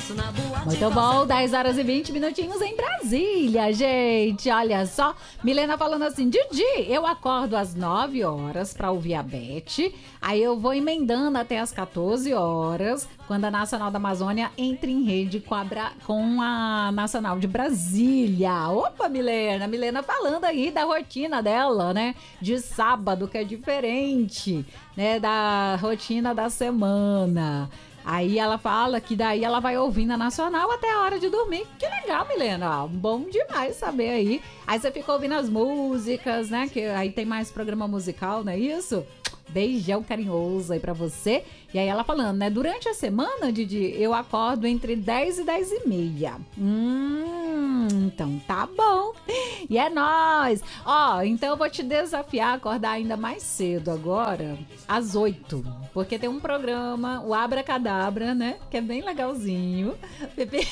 Muito bom, 10 horas e 20 minutinhos em Brasília, gente. Olha só, Milena falando assim, Didi, eu acordo às 9 horas pra ouvir a Beth, aí eu vou emendando até às 14 horas, quando a Nacional da Amazônia entra em rede com a Nacional de Brasília. Opa, Milena falando aí da rotina dela, né, de sábado, que é diferente, né, da rotina da semana. Aí ela fala que daí ela vai ouvindo a Nacional até a hora de dormir. Que legal, Milena. Bom demais saber aí. Aí você fica ouvindo as músicas, né? Que aí tem mais programa musical, não é isso? Beijão carinhoso aí pra você. E aí ela falando, né? Durante a semana, Didi, eu acordo entre 10 e 10 e meia. Então tá bom. E é nóis. Ó, então eu vou te desafiar a acordar ainda mais cedo agora, às 8. Porque tem um programa, o Abracadabra, né? Que é bem legalzinho. Pepe...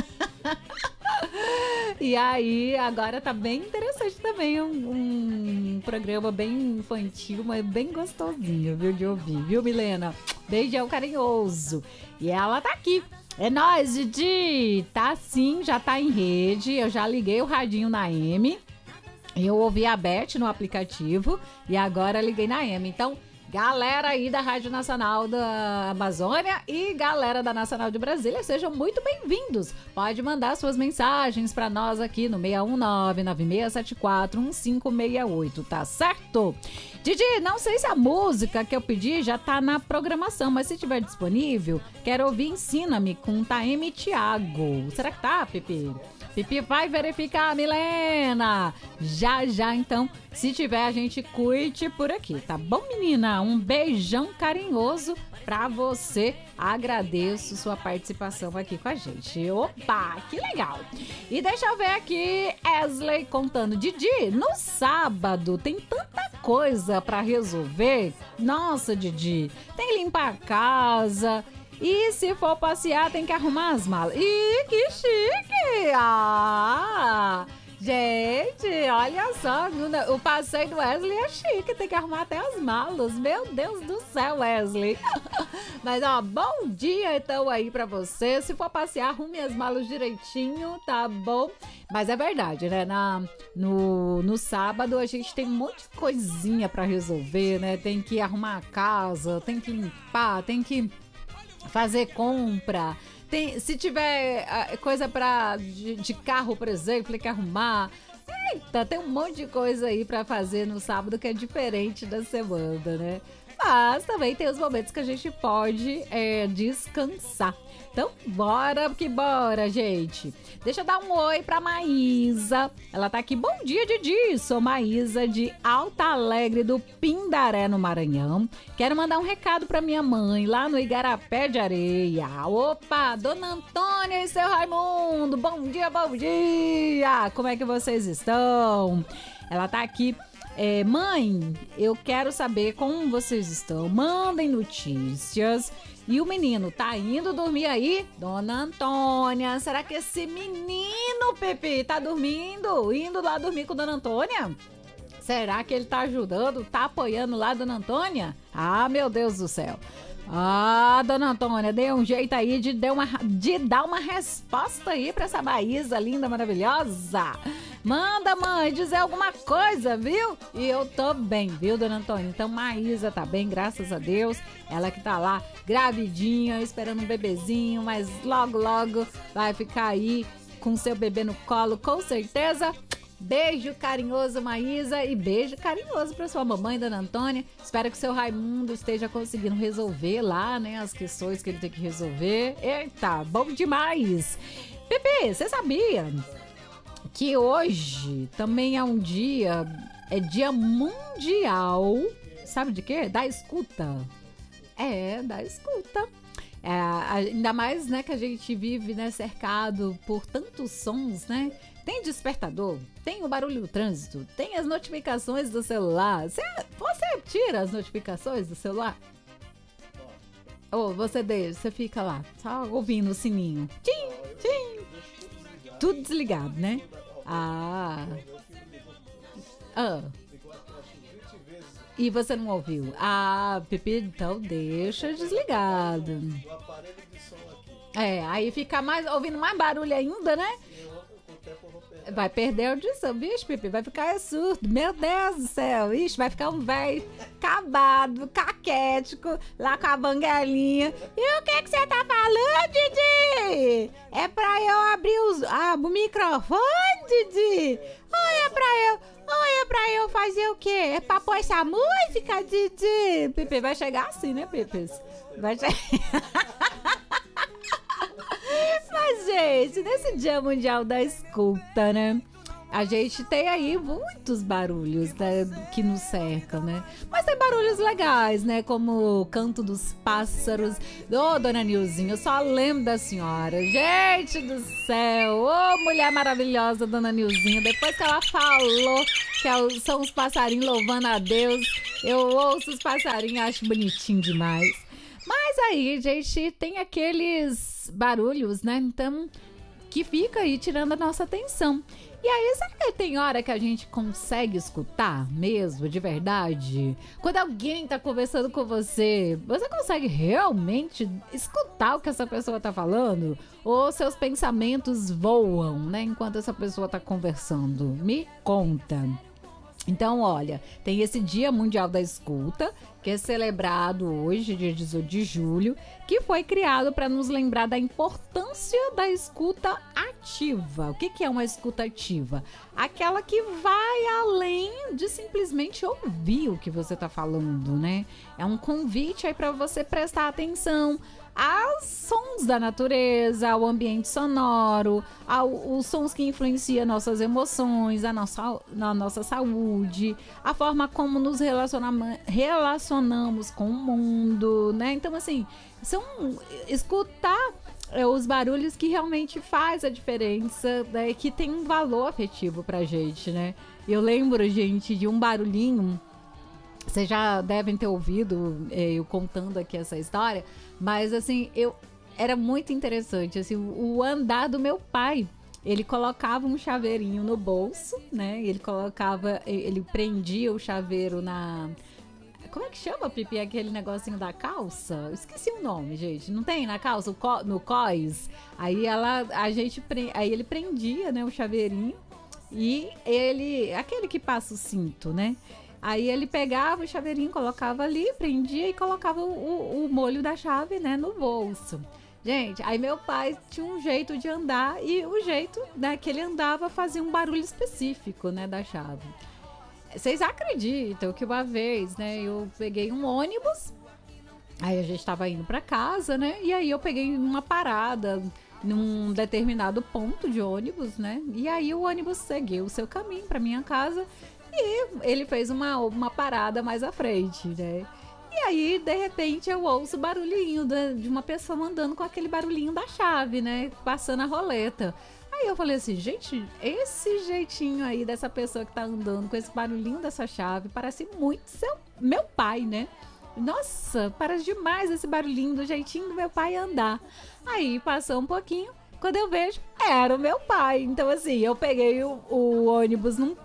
E aí, agora tá bem interessante também, um programa bem infantil, mas bem gostosinho, viu, de ouvir, viu, Milena? Beijão carinhoso. E ela tá aqui. É nóis, Didi. Tá sim, já tá em rede. Eu já liguei o radinho na M. Eu ouvi a Beth no aplicativo e agora liguei na M. Então, galera aí da Rádio Nacional da Amazônia e galera da Nacional de Brasília, sejam muito bem-vindos. Pode mandar suas mensagens para nós aqui no 619-9674-1568, tá certo? Didi, não sei se a música que eu pedi já tá na programação, mas se tiver disponível, quero ouvir Ensina-me com Taeme Thiago. Será que tá, Pepe? Pipi vai verificar, Milena. Já, então, se tiver, a gente curte por aqui, tá bom, menina? Um beijão carinhoso pra você. Agradeço sua participação aqui com a gente. Opa, que legal. E deixa eu ver aqui, Wesley contando. Didi, no sábado tem tanta coisa pra resolver. Nossa, Didi, tem que limpar a casa... E se for passear, tem que arrumar as malas. Ih, que chique! Ah! Gente, olha só, o passeio do Wesley é chique, tem que arrumar até as malas. Meu Deus do céu, Wesley. Mas, ó, bom dia então aí pra você. Se for passear, arrume as malas direitinho, tá bom? Mas é verdade, né? No sábado a gente tem um monte de coisinha pra resolver, né? Tem que arrumar a casa, tem que limpar, tem que fazer compra, se tiver coisa de carro, por exemplo, tem que arrumar. Eita, tem um monte de coisa aí pra fazer no sábado que é diferente da semana, né? Mas também tem os momentos que a gente pode descansar. Então, bora que bora, gente. Deixa eu dar um oi pra Maísa. Ela tá aqui. Bom dia, Didi. Sou Maísa de Alta Alegre do Pindaré, no Maranhão. Quero mandar um recado pra minha mãe lá no Igarapé de Areia. Opa, Dona Antônia e seu Raimundo. Bom dia, bom dia. Como é que vocês estão? Ela tá aqui. Mãe, eu quero saber como vocês estão. Mandem notícias. E o menino tá indo dormir aí? Dona Antônia, será que esse menino, Pepe, tá dormindo? Indo lá dormir com Dona Antônia? Será que ele tá ajudando? Tá apoiando lá, Dona Antônia? Ah, meu Deus do céu. Ah, Dona Antônia, dê um jeito aí de dar uma resposta aí pra essa Maísa linda, maravilhosa. Manda, mãe, dizer alguma coisa, viu? E eu tô bem, viu, Dona Antônia? Então, Maísa tá bem, graças a Deus. Ela que tá lá, gravidinha, esperando um bebezinho, mas logo, logo vai ficar aí com seu bebê no colo, com certeza. Beijo carinhoso, Maísa, e beijo carinhoso pra sua mamãe, Dona Antônia. Espero que o seu Raimundo esteja conseguindo resolver lá, né, as questões que ele tem que resolver. Eita, bom demais! Pepe, você sabia que hoje também é dia mundial, sabe de quê? Da escuta. Da escuta. Ainda mais, né, que a gente vive, né, cercado por tantos sons, né? Tem despertador, tem o barulho do trânsito, tem as notificações do celular. Você tira as notificações do celular? Ou você fica lá, só ouvindo o sininho. Tchim, tchim. Tudo desligado, né? E você não ouviu? Pepe, então deixa desligado. O aparelho de som aqui. Aí fica ouvindo mais barulho ainda, né? Vai perder a audição, bicho, Pipi, vai ficar surdo, meu Deus do céu, ixi, vai ficar um velho acabado, caquético, lá com a banguelinha. E o que você tá falando, Didi? É pra eu abrir o microfone, Didi? Olha pra eu fazer o quê? É pra pôr essa música, Didi? Pipi, vai chegar assim, né, Pipi? Vai chegar... Mas, gente, nesse Dia Mundial da Escuta, né? A gente tem aí muitos barulhos, né, que nos cercam, né? Mas tem barulhos legais, né? Como o canto dos pássaros. Ô, dona Nilzinha, eu só lembro da senhora. Gente do céu! Ô, mulher maravilhosa, dona Nilzinha. Depois que ela falou que são os passarinhos louvando a Deus, eu ouço os passarinhos e acho bonitinho demais. Mas aí, gente, tem aqueles barulhos, né? Então, que fica aí tirando a nossa atenção. E aí, será que tem hora que a gente consegue escutar mesmo, de verdade? Quando alguém tá conversando com você, você consegue realmente escutar o que essa pessoa tá falando? Ou seus pensamentos voam, né? Enquanto essa pessoa tá conversando? Me conta. Então, olha, tem esse Dia Mundial da Escuta, que é celebrado hoje, dia 18 de julho, que foi criado para nos lembrar da importância da escuta ativa. O que é uma escuta ativa? Aquela que vai além de simplesmente ouvir o que você está falando, né? É um convite aí para você prestar atenção aos sons da natureza, ao ambiente sonoro, os sons que influenciam nossas emoções, a nossa saúde, a forma como nos relacionamos com o mundo, né? Então, assim, escutar os barulhos que realmente faz a diferença, né? Que tem um valor afetivo pra gente, né? Eu lembro, gente, de um barulhinho. Vocês já devem ter ouvido eu contando aqui essa história, mas assim, era muito interessante, assim, o andar do meu pai. Ele colocava um chaveirinho no bolso, né? Ele prendia o chaveiro na... Como é que chama, Pipi, aquele negocinho da calça? Eu esqueci o nome, gente. Não tem na calça, no cós? Aí ele prendia, né, o chaveirinho e aquele que passa o cinto, né? Aí ele pegava o chaveirinho, colocava ali, prendia e colocava o molho da chave, né, no bolso. Gente, aí meu pai tinha um jeito de andar e o jeito, né, que ele andava fazia um barulho específico, né, da chave. Vocês acreditam que uma vez, né, eu peguei um ônibus, aí a gente tava indo pra casa, né, e aí eu peguei uma parada num determinado ponto de ônibus, né, e aí o ônibus seguiu o seu caminho pra minha casa. E ele fez uma parada mais à frente, né? E aí, de repente, eu ouço o barulhinho de uma pessoa andando com aquele barulhinho da chave, né? Passando a roleta. Aí eu falei assim, gente, esse jeitinho aí dessa pessoa que tá andando com esse barulhinho dessa chave parece muito meu pai, né? Nossa, parece demais esse barulhinho do jeitinho do meu pai andar. Aí passou um pouquinho. Quando eu vejo, era o meu pai. Então, assim, eu peguei o ônibus num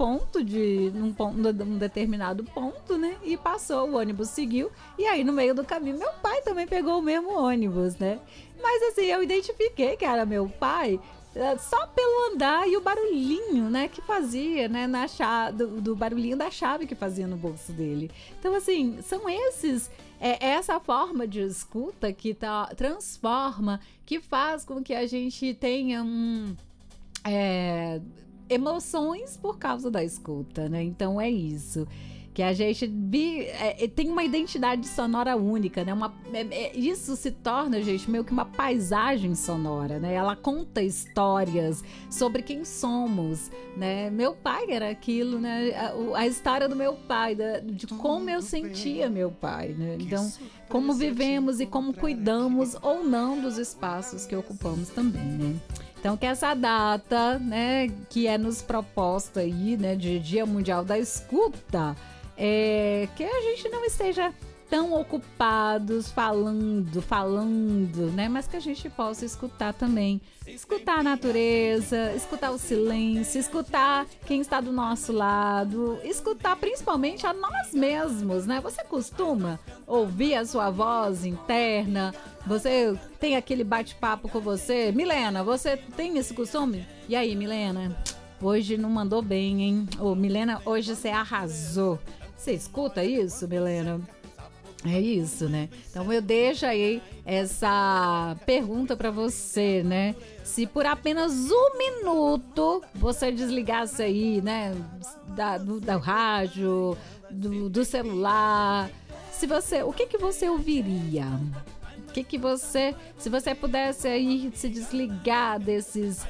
determinado ponto, né? E passou, o ônibus seguiu. E aí, no meio do caminho, meu pai também pegou o mesmo ônibus, né? Mas, assim, eu identifiquei que era meu pai só pelo andar e o barulhinho, né? Que fazia, né? Do barulhinho da chave que fazia no bolso dele. Então, assim, são esses... essa forma de escuta que transforma, que faz com que a gente tenha emoções por causa da escuta, né? Então é isso. Que a gente tem uma identidade sonora única, né? Isso se torna, gente, meio que uma paisagem sonora, né? Ela conta histórias sobre quem somos, né? Meu pai era aquilo, né? A história do meu pai, de como eu sentia meu pai, né? Então, como vivemos e como cuidamos ou não dos espaços que ocupamos também, né? Então, que essa data, né, que é nos proposta aí, né, de Dia Mundial da Escuta, que a gente não esteja tão ocupados falando, né? Mas que a gente possa escutar também. Escutar a natureza, escutar o silêncio, escutar quem está do nosso lado, escutar principalmente a nós mesmos, né? Você costuma ouvir a sua voz interna? Você tem aquele bate-papo com você? Milena, você tem esse costume? E aí, Milena? Hoje não mandou bem, hein? Ô, Milena, hoje você arrasou. Você escuta isso, Milena? É isso, né? Então eu deixo aí essa pergunta pra você, né? Se por apenas um minuto você desligasse aí, né? Da rádio, do celular, o que você ouviria? Se você pudesse aí se desligar desses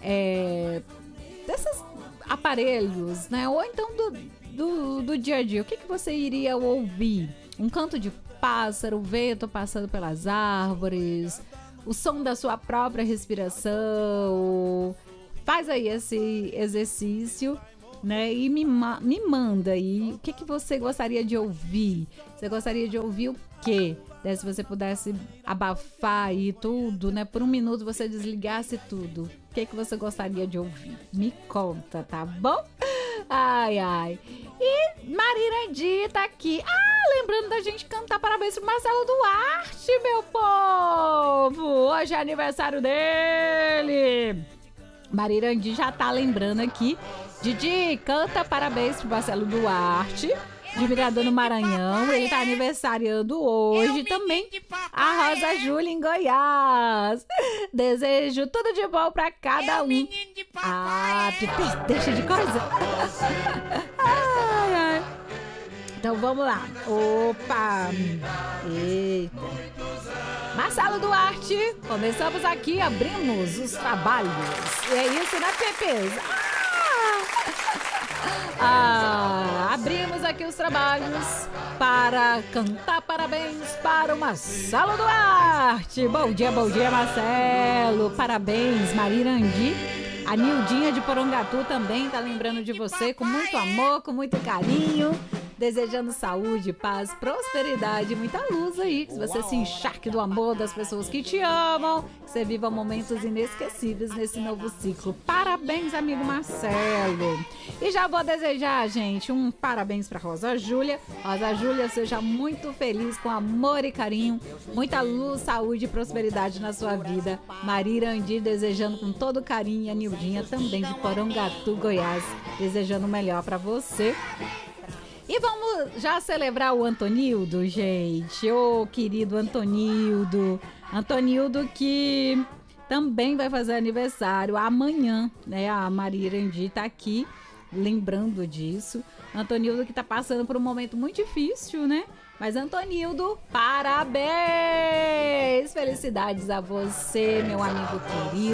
aparelhos, né? Ou então do dia a dia, o que você iria ouvir? Um canto de pássaro, o vento passando pelas árvores, o som da sua própria respiração. Faz aí esse exercício, né? E me manda aí o que você gostaria de ouvir. Você gostaria de ouvir o quê? Se você pudesse abafar aí tudo, né? Por um minuto você desligasse tudo. O que você gostaria de ouvir? Me conta, tá bom? Ai, ai. E Marirandi tá aqui. Lembrando da gente cantar parabéns pro Marcelo Duarte, meu povo. Hoje é aniversário dele. Marirandi já tá lembrando aqui. Didi, canta parabéns pro Marcelo Duarte, de Mirador no Maranhão. Ele tá aniversariando hoje também. A Rosa Júlia em Goiás. Desejo tudo de bom pra cada um. Deixa de coisa. Ai, ai. Então vamos lá. Opa! Eita! Marcelo Duarte, começamos aqui, abrimos os trabalhos. E é isso, né, Pepes? Abrimos aqui os trabalhos para cantar parabéns para o Marcelo Duarte. Bom dia, Marcelo. Parabéns, Marirandi. A Nildinha de Porongatu também tá lembrando de você com muito amor, com muito carinho. Desejando saúde, paz, prosperidade, muita luz aí. Que você se encharque do amor das pessoas que te amam. Que você viva momentos inesquecíveis nesse novo ciclo. Parabéns, amigo Marcelo. E já vou desejar, gente, um parabéns para Rosa Júlia. Rosa Júlia, seja muito feliz, com amor e carinho. Muita luz, saúde e prosperidade na sua vida. Marirandi desejando com todo carinho. E a Nildinha também de Porongatu, Goiás, desejando o melhor para você. E vamos já celebrar o Antonildo, gente. Ô, querido Antonildo. Antonildo que também vai fazer aniversário amanhã, né? A Marirandi tá aqui lembrando disso. Antonildo que tá passando por um momento muito difícil, né? Mas Antonildo, parabéns! Felicidades a você, meu amigo querido.